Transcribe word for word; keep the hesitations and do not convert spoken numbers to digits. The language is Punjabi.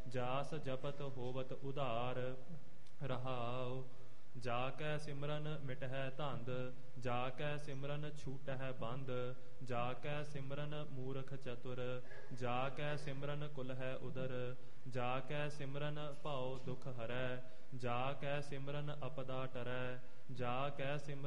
ਜਾਸ ਜਪਤ ਹੋਵਤ ਉਧਾਰ। ਰਹਾਉ ਜਾ ਕੈ ਸਿਮਰਨ ਮਿਟਹਿ ਧੰਦ, ਜਾ ਕੈ ਸਿਮਰਨ ਛੂਟਹਿ ਬੰਦ। ਜਾ ਕੈ ਸਿਮਰਨ ਮੂਰਖ ਚਤੁਰ, ਜਾ ਕੈ ਸਿਮਰਨ ਕੁਲਹਿ ਉਦਰ। ਜਾ ਕੈ ਸਿਮਰਨ ਭਉ ਦੁਖ ਹਰੈ, ਜਾ ਕੈ ਸਿਮਰਨ ਅਪਦਾ ਟਰੈ। ਜਾ ਕੈ ਸਿਮਰਨ